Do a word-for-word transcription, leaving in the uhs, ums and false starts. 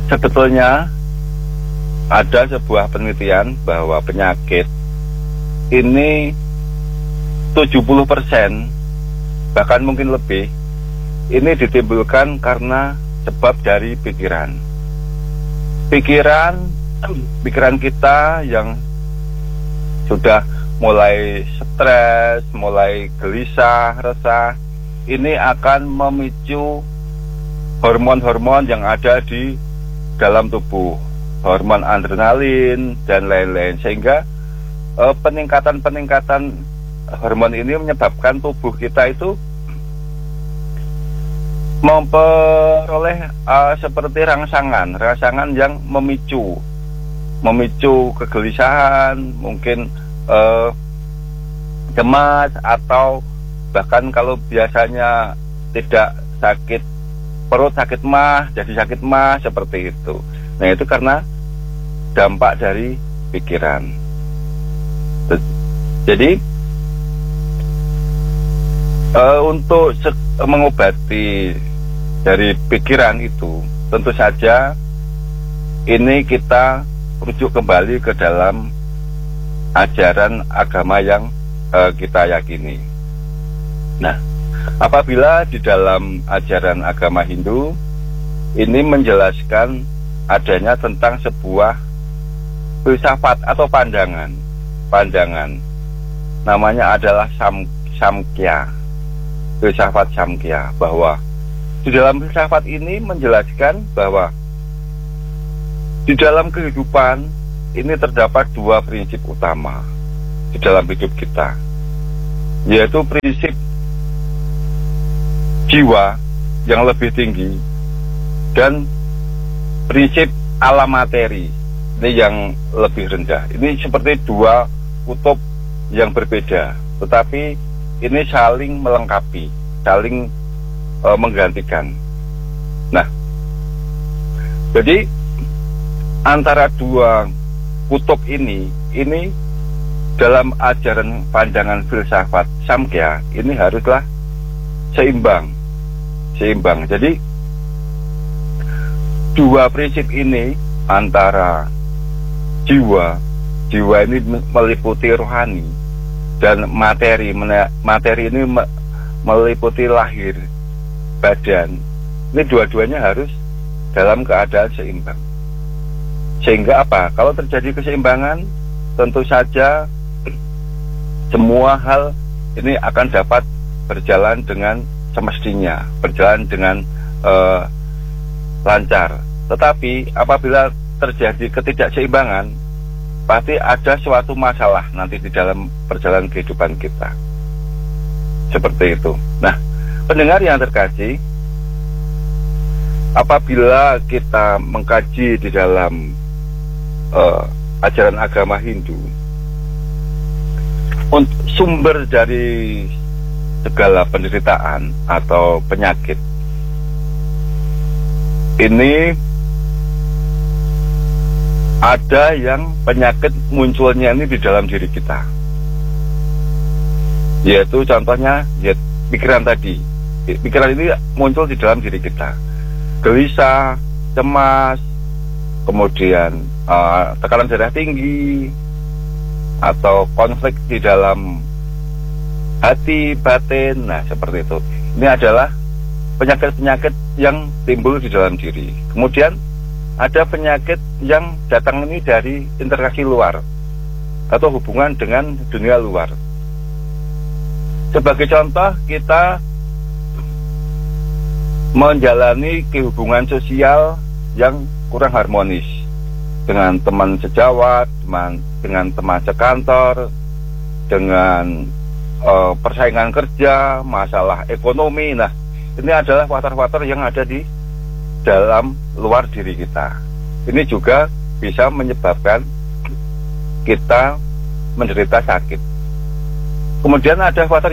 Sebetulnya ada sebuah penelitian bahwa penyakit ini tujuh puluh persen bahkan mungkin lebih ini ditimbulkan karena sebab dari pikiran. Pikiran pikiran kita yang sudah mulai stres, mulai gelisah, resah, ini akan memicu hormon-hormon yang ada di dalam tubuh, hormon adrenalin dan lain-lain, sehingga eh, peningkatan-peningkatan hormon ini menyebabkan tubuh kita itu memperoleh uh, seperti rangsangan, rangsangan yang memicu, memicu kegelisahan, mungkin uh, cemas, atau bahkan kalau biasanya tidak sakit perut, sakit mah, jadi sakit mah, seperti itu. Nah, itu karena dampak dari pikiran. Jadi uh, untuk mengobati dari pikiran itu, tentu saja ini kita rujuk kembali ke dalam ajaran agama yang uh, kita yakini. Nah, apabila di dalam ajaran agama Hindu ini menjelaskan adanya tentang sebuah filsafat atau pandangan, pandangan namanya adalah sam, Samkhya, filsafat Samkhya, bahwa di dalam filsafat ini menjelaskan bahwa di dalam kehidupan ini terdapat dua prinsip utama di dalam hidup kita, yaitu prinsip jiwa yang lebih tinggi dan prinsip alam materi ini yang lebih rendah. Ini seperti dua kutub yang berbeda, tetapi ini saling melengkapi, saling Uh, menggantikan. Nah, jadi antara dua kutub ini, ini dalam ajaran pandangan filsafat Samkhya ini haruslah seimbang, seimbang. Jadi dua prinsip ini antara jiwa, jiwa ini meliputi rohani, dan materi, materi ini meliputi lahir, badan. Ini dua-duanya harus dalam keadaan seimbang. Sehingga apa? Kalau terjadi keseimbangan, tentu saja semua hal ini akan dapat berjalan dengan semestinya, berjalan dengan uh, lancar. Tetapi apabila terjadi ketidakseimbangan, pasti ada suatu masalah nanti di dalam perjalanan kehidupan kita. Seperti itu. Nah, pendengar yang terkasih, apabila kita mengkaji di dalam uh, ajaran agama Hindu, untuk sumber dari segala penderitaan atau penyakit ini ada yang penyakit munculnya ini di dalam diri kita, yaitu contohnya ya, pikiran tadi. Pikiran ini muncul di dalam diri kita, gelisah, cemas, kemudian uh, tekanan darah tinggi, atau konflik di dalam hati, batin. Nah, seperti itu. Ini adalah penyakit-penyakit yang timbul di dalam diri. Kemudian ada penyakit yang datang ini dari interaksi luar atau hubungan dengan dunia luar. Sebagai contoh, kita menjalani kehubungan sosial yang kurang harmonis dengan teman sejawat, dengan, dengan teman sekantor, dengan uh, persaingan kerja, masalah ekonomi. Nah, ini adalah faktor-faktor yang ada di dalam luar diri kita. Ini juga bisa menyebabkan kita menderita sakit. Kemudian ada faktor